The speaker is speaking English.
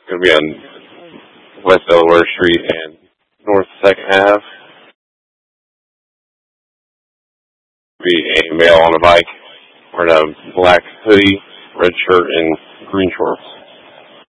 Going to be on West Delaware Street and North 2nd Ave. Be a male on a bike wearing a black hoodie, red shirt, and green shorts.